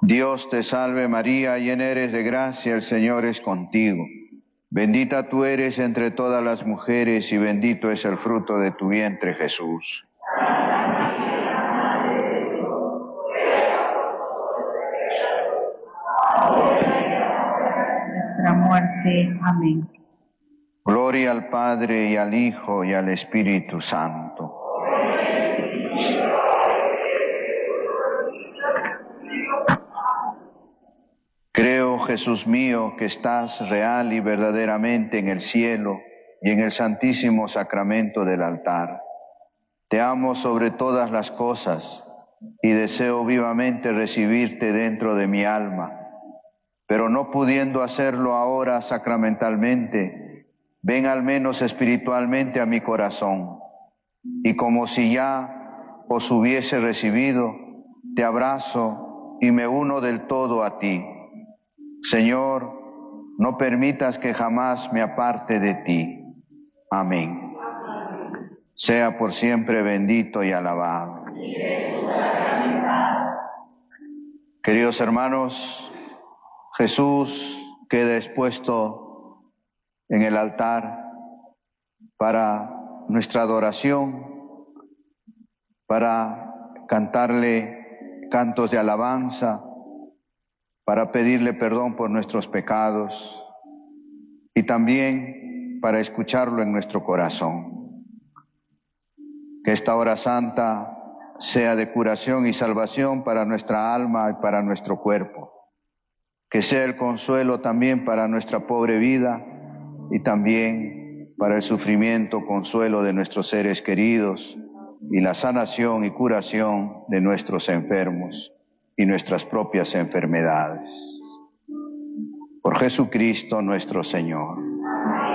Dios te salve María, llena eres de gracia, el Señor es contigo. Bendita tú eres entre todas las mujeres y bendito es el fruto de tu vientre, Jesús. Nuestra muerte. Amén. Gloria al Padre y al Hijo y al Espíritu Santo. Creo, Jesús mío, que estás real y verdaderamente en el cielo y en el santísimo sacramento del altar. Te amo sobre todas las cosas y deseo vivamente recibirte dentro de mi alma, pero no pudiendo hacerlo ahora sacramentalmente, ven al menos espiritualmente a mi corazón, y como si ya os hubiese recibido, te abrazo y me uno del todo a ti. Señor, no permitas que jamás me aparte de ti. Amén. Sea por siempre bendito y alabado. Queridos hermanos, Jesús queda expuesto en el altar para nuestra adoración, para cantarle cantos de alabanza, para pedirle perdón por nuestros pecados y también para escucharlo en nuestro corazón. Que esta hora santa sea de curación y salvación para nuestra alma y para nuestro cuerpo. Que sea el consuelo también para nuestra pobre vida y también para el sufrimiento, consuelo de nuestros seres queridos y la sanación y curación de nuestros enfermos y nuestras propias enfermedades. Por Jesucristo nuestro Señor.